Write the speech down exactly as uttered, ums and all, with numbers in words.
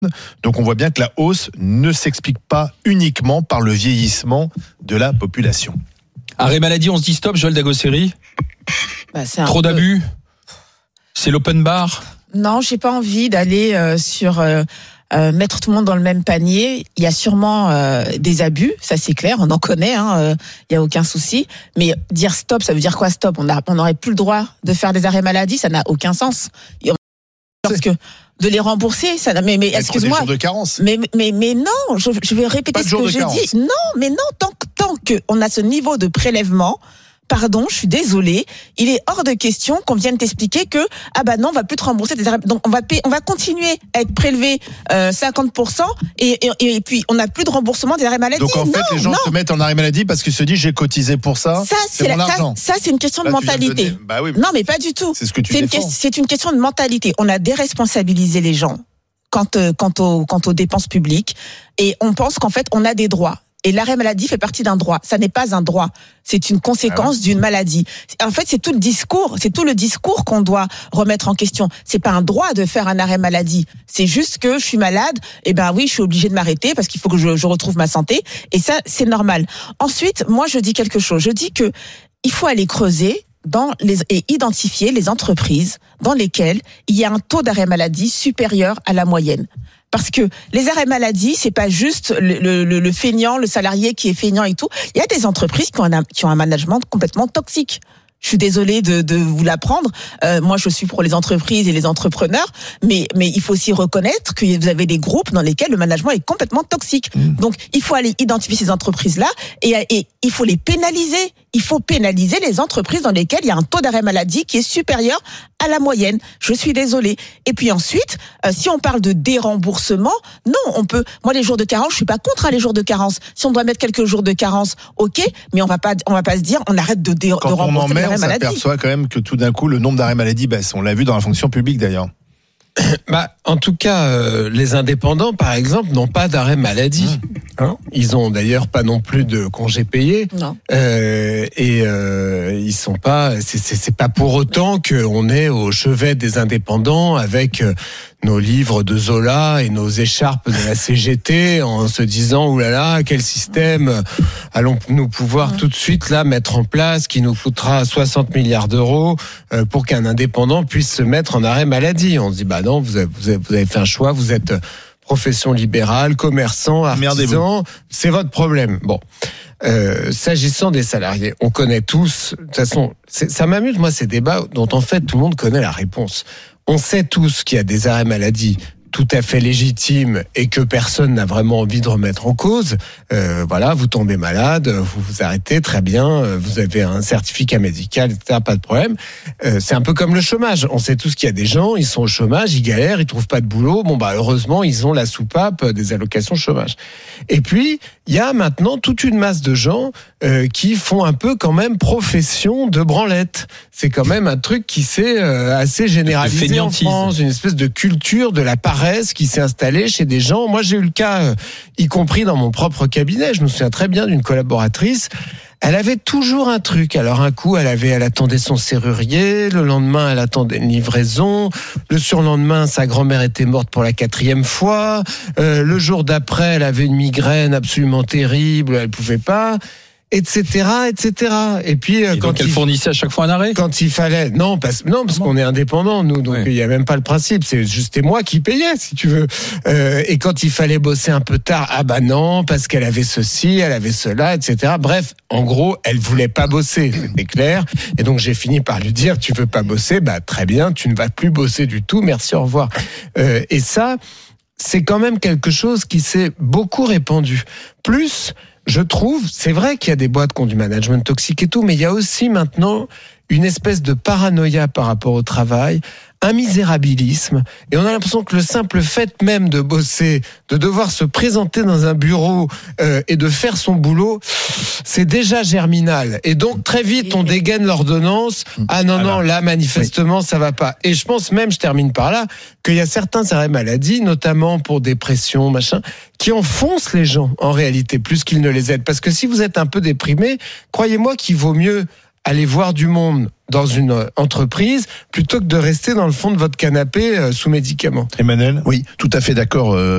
Donc on voit bien que la hausse ne s'explique pas uniquement par le vieillissement de la population. Arrêt maladie, on se dit stop, Joël Dagosseri. Bah, c'est un Trop peu... d'abus. C'est l'open bar. Non, j'ai pas envie d'aller euh, sur euh, euh, mettre tout le monde dans le même panier. Il y a sûrement euh, des abus, ça c'est clair, on en connaît, hein, euh, il y a aucun souci. Mais dire stop, ça veut dire quoi stop ? On a, on n'aurait plus le droit de faire des arrêts maladie, ça n'a aucun sens. Et on... Parce que de les rembourser, ça n'a... mais, mais excuse-moi. Des jours de carence. Mais mais mais non, je, je vais répéter ce que j'ai dit. Non, mais non, tant tant que on a ce niveau de prélèvement. Pardon, je suis désolée. Il est hors de question qu'on vienne t'expliquer que ah bah non, on va plus te rembourser des arrêts. Donc on va payer, on va continuer à être prélevé euh, cinquante pour cent et, et et puis on n'a plus de remboursement des arrêts maladie. Donc en non, fait, les gens non. se mettent en arrêt maladie parce qu'ils se disent j'ai cotisé pour ça. Ça c'est, c'est la, mon argent. ça, ça c'est une question Là, de mentalité. de donner... bah oui, non mais pas du tout. C'est ce que tu c'est défends. une, c'est une question de mentalité. On a déresponsabilisé les gens quant euh, quant aux quant aux dépenses publiques et on pense qu'en fait on a des droits. Et l'arrêt maladie fait partie d'un droit. Ça n'est pas un droit. C'est une conséquence ah ouais. d'une maladie. En fait, c'est tout le discours. C'est tout le discours qu'on doit remettre en question. C'est pas un droit de faire un arrêt maladie. C'est juste que je suis malade. Et ben oui, je suis obligée de m'arrêter parce qu'il faut que je, je retrouve ma santé. Et ça, c'est normal. Ensuite, moi, je dis quelque chose. Je dis que il faut aller creuser dans les, et identifier les entreprises dans lesquelles il y a un taux d'arrêt maladie supérieur à la moyenne. Parce que les arrêts maladie, c'est pas juste le, le, le feignant, le salarié qui est feignant et tout. Il y a des entreprises qui ont un, qui ont un management complètement toxique. Je suis désolée de, de vous l'apprendre. Euh, moi, je suis pour les entreprises et les entrepreneurs, mais mais il faut aussi reconnaître que vous avez des groupes dans lesquels le management est complètement toxique. Mmh. Donc, il faut aller identifier ces entreprises-là et, et il faut les pénaliser. Il faut pénaliser les entreprises dans lesquelles il y a un taux d'arrêt maladie qui est supérieur à la moyenne. Je suis désolée. Et puis ensuite, euh, si on parle de déremboursement, non, on peut. Moi, les jours de carence, je suis pas contre hein, les jours de carence. Si on doit mettre quelques jours de carence, ok, mais on va pas, on va pas se dire, on arrête de, dé, de rembourser les arrêts maladie. On s'aperçoit quand même que tout d'un coup, le nombre d'arrêts maladie baisse. On l'a vu dans la fonction publique d'ailleurs. Bah, en tout cas, euh, les indépendants, par exemple, n'ont pas d'arrêt maladie. Hein, ils ont d'ailleurs pas non plus de congés payés. Non. Euh, et euh, ils sont pas. C'est, c'est, c'est pas pour autant qu'on est au chevet des indépendants avec euh, nos livres de Zola et nos écharpes de la C G T en se disant oulala, quel système allons-nous pouvoir tout de suite là mettre en place qui nous coûtera soixante milliards d'euros euh, pour qu'un indépendant puisse se mettre en arrêt maladie. On se dit bah non, vous avez, vous avez, vous avez fait un choix, vous êtes profession libérale, commerçant, artisan, c'est votre problème. Bon. Euh, s'agissant des salariés, on connaît tous, de toute façon, c'est, ça m'amuse, moi, ces débats dont en fait tout le monde connaît la réponse. On sait tous qu'il y a des arrêts maladie tout à fait légitimes et que personne n'a vraiment envie de remettre en cause. Euh, voilà, vous tombez malade, vous vous arrêtez, très bien, vous avez un certificat médical, et cetera, pas de problème. Euh, c'est un peu comme le chômage. On sait tous qu'il y a des gens, ils sont au chômage, ils galèrent, ils trouvent pas de boulot. Bon, bah, heureusement, ils ont la soupape des allocations chômage. Et puis, il y a maintenant toute une masse de gens euh, qui font un peu quand même profession de branlette. C'est quand même un truc qui s'est euh, assez généralisé en France, une espèce de culture de la paresse qui s'est installée chez des gens. Moi, j'ai eu le cas, euh, y compris dans mon propre cabinet. Je me souviens très bien d'une collaboratrice. Elle avait toujours un truc. Alors un coup, elle avait, elle attendait son serrurier. Le lendemain, elle attendait une livraison. Le surlendemain, sa grand-mère était morte pour la quatrième fois. Euh, le jour d'après, elle avait une migraine absolument terrible. Elle pouvait pas. Etc, et cetera. Et puis euh, et quand donc elle il, fournissait à chaque fois un arrêt. Quand il fallait, non, parce non, parce qu'on est indépendant nous, donc il ouais. y a même pas le principe. C'est juste moi qui payais, si tu veux. Euh, et quand il fallait bosser un peu tard, ah bah non, parce qu'elle avait ceci, elle avait cela, et cetera. Bref, en gros, elle voulait pas bosser, c'était clair. Et donc j'ai fini par lui dire, tu veux pas bosser, bah très bien, tu ne vas plus bosser du tout, merci, au revoir. Euh, et ça, c'est quand même quelque chose qui s'est beaucoup répandu. Plus je trouve, c'est vrai qu'il y a des boîtes qui ont du management toxique et tout, mais il y a aussi maintenant une espèce de paranoïa par rapport au travail, un misérabilisme, et on a l'impression que le simple fait même de bosser, de devoir se présenter dans un bureau euh, et de faire son boulot, c'est déjà germinal. Et donc très vite on dégaine l'ordonnance. Ah non Alors, non, là manifestement oui. ça va pas. Et je pense même, je termine par là, qu'il y a certains arrêts maladie, notamment pour dépression, machin, qui enfoncent les gens en réalité plus qu'ils ne les aident. Parce que si vous êtes un peu déprimé, croyez-moi qu'il vaut mieux aller voir du monde dans une entreprise plutôt que de rester dans le fond de votre canapé euh, sous médicaments. Emmanuel ? Oui, tout à fait d'accord. euh,